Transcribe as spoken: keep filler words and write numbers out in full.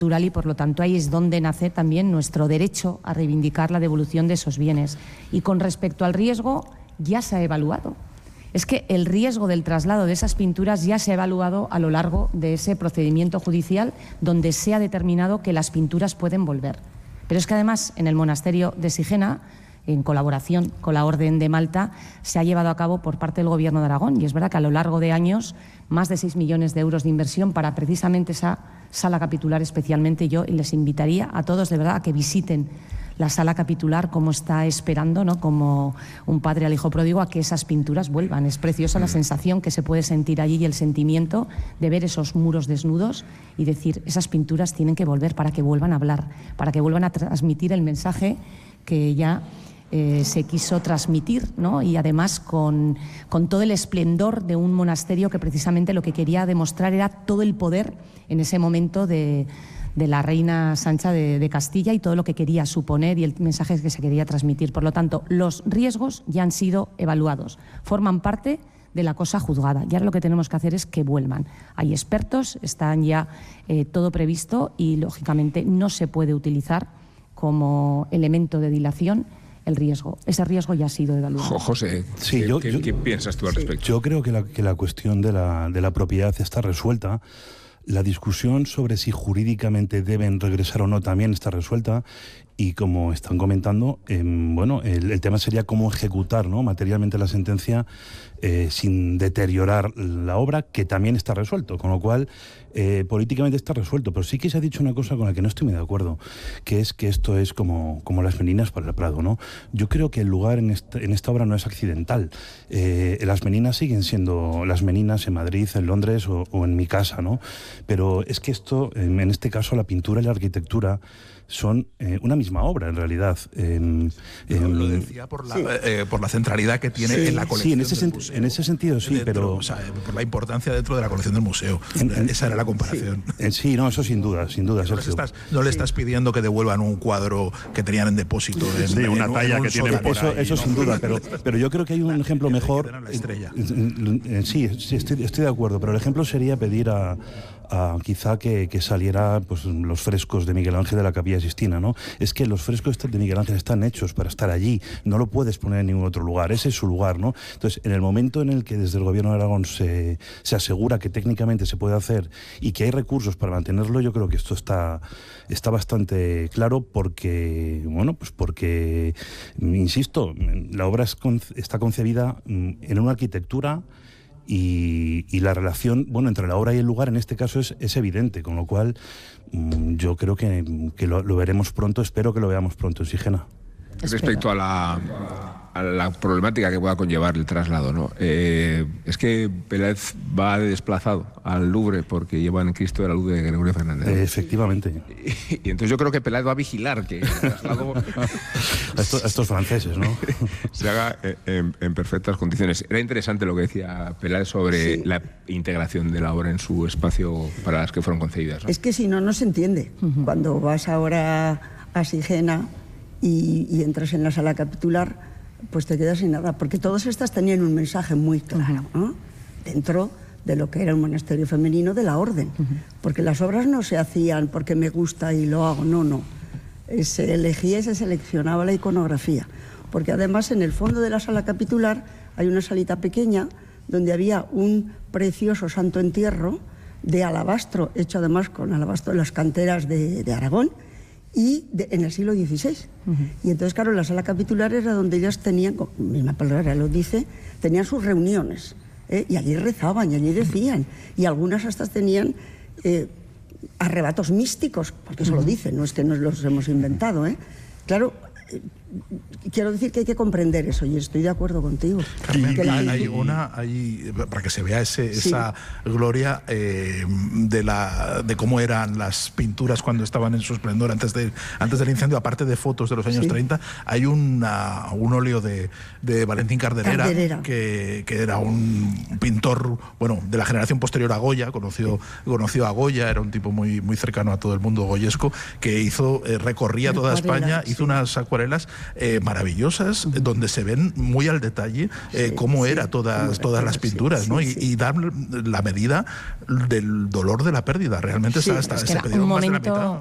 y por lo tanto ahí es donde nace también nuestro derecho a reivindicar la devolución de esos bienes. Y con respecto al riesgo, ya se ha evaluado. Es que el riesgo del traslado de esas pinturas ya se ha evaluado a lo largo de ese procedimiento judicial donde se ha determinado que las pinturas pueden volver. Pero es que además en el monasterio de Sigena, en colaboración con la Orden de Malta, se ha llevado a cabo por parte del Gobierno de Aragón. Y es verdad que a lo largo de años, más de seis millones de euros de inversión para precisamente esa sala capitular especialmente. Yo les invitaría a todos de verdad a que visiten la sala capitular, como está esperando, ¿no?, como un padre al hijo pródigo, a que esas pinturas vuelvan. Es preciosa la sensación que se puede sentir allí y el sentimiento de ver esos muros desnudos y decir, esas pinturas tienen que volver para que vuelvan a hablar, para que vuelvan a transmitir el mensaje que ya eh, se quiso transmitir, ¿no? Y además con, con todo el esplendor de un monasterio que precisamente lo que quería demostrar era todo el poder en ese momento de, de la reina Sancha de, de Castilla y todo lo que quería suponer y el mensaje que se quería transmitir. Por lo tanto, los riesgos ya han sido evaluados, forman parte de la cosa juzgada. Y ahora lo que tenemos que hacer es que vuelvan. Hay expertos, están ya eh, todo previsto y, lógicamente, no se puede utilizar como elemento de dilación el riesgo. Ese riesgo ya ha sido evaluado. José, sí, ¿qué, yo, ¿qué, yo, ¿qué piensas tú al respecto? Yo creo que la, que la cuestión de la, de la propiedad está resuelta. La discusión sobre si jurídicamente deben regresar o no también está resuelta y, como están comentando, eh, bueno, el, el tema sería cómo ejecutar, ¿no?, materialmente la sentencia eh, sin deteriorar la obra, que también está resuelto, con lo cual eh, políticamente está resuelto. Pero sí que se ha dicho una cosa con la que no estoy muy de acuerdo, que es que esto es como, como las meninas para el Prado, ¿no? Yo creo que el lugar en esta, en esta obra no es accidental. Eh, las meninas siguen siendo las meninas en Madrid, en Londres o, o en mi casa, ¿no? Pero es que esto, en, en este caso, la pintura y la arquitectura son eh, una misma obra, en realidad. Eh, eh, lo decía por la, sí. eh, por la centralidad que tiene sí. en la colección. Sí, en ese, del museo. En ese sentido, sí, dentro, pero... O sea, por la importancia dentro de la colección del museo. En, en, Esa era la comparación. Sí. sí, no, eso sin duda, sin duda, no Sergio. Le estás, no le estás pidiendo que devuelvan un cuadro que tenían en depósito. En, sí, una en, talla en que tiene por Eso, ahí, eso ¿no? sin duda, pero, pero yo creo que hay un ejemplo mejor... La estrella. Sí, sí estoy, estoy de acuerdo, pero el ejemplo sería pedir a... a quizá que, que saliera pues, los frescos de Miguel Ángel de la Capilla Sixtina, ¿no? Es que los frescos de Miguel Ángel están hechos para estar allí, no lo puedes poner en ningún otro lugar, ese es su lugar, ¿no? Entonces, en el momento en el que desde el Gobierno de Aragón se, se asegura que técnicamente se puede hacer y que hay recursos para mantenerlo, yo creo que esto está, está bastante claro porque, bueno, pues porque, insisto, la obra es, está concebida en una arquitectura Y, y la relación, bueno, entre la obra y el lugar en este caso es, es evidente, con lo cual mmm, yo creo que, que lo, lo veremos pronto, espero que lo veamos pronto en Sigena. Respecto a la, a la problemática que pueda conllevar el traslado, ¿no? Eh, es que Peláez va de desplazado al Louvre porque llevan en Cristo de la luz de Gregorio Fernández, ¿no? Eh, efectivamente. Y, y entonces yo creo que Peláez va a vigilar que el traslado a, estos, a estos franceses, ¿no? se haga en, en perfectas condiciones. Era interesante lo que decía Peláez sobre sí. la integración de la obra en su espacio para las que fueron concebidas, ¿no? Es que si no, no se entiende. Uh-huh. Cuando vas ahora a Sigena y, y entras en la sala capitular, pues te quedas sin nada, porque todas estas tenían un mensaje muy claro, ¿no? Dentro de lo que era un monasterio femenino de la orden, uh-huh. porque las obras no se hacían porque me gusta y lo hago, no, no. Se elegía y se seleccionaba la iconografía, porque además en el fondo de la sala capitular hay una salita pequeña donde había un precioso santo entierro de alabastro, hecho además con alabastro de las canteras de, de Aragón, y de, en el siglo dieciséis. Uh-huh. Y entonces, claro, la sala capitular era donde ellas tenían, misma palabra lo dice, tenían sus reuniones, ¿eh? Y allí rezaban, y allí decían, y algunas hasta tenían eh, arrebatos místicos, porque eso uh-huh. lo dicen, no es que nos los hemos inventado, ¿eh? Claro, eh, quiero decir que hay que comprender eso, y estoy de acuerdo contigo. Carmen, que la... hay una, hay, para que se vea ese, sí. esa gloria eh, de, la, de cómo eran las pinturas cuando estaban en su esplendor antes, de, antes del incendio, aparte de fotos de los años sí. treinta, hay una, un óleo de, de Valentín Carderera, Carderera. Que, que era un pintor, bueno, de la generación posterior a Goya, conoció, conoció a Goya, era un tipo muy, muy cercano a todo el mundo goyesco, que hizo, eh, recorría toda España, sí. hizo unas acuarelas eh, maravillosas, uh-huh. donde se ven muy al detalle eh, sí, cómo sí, era todas, todas las pinturas, sí, ¿no? Sí, y, sí. y dar la medida del dolor de la pérdida. Realmente sí, está, está, es que se perdieron más de la mitad.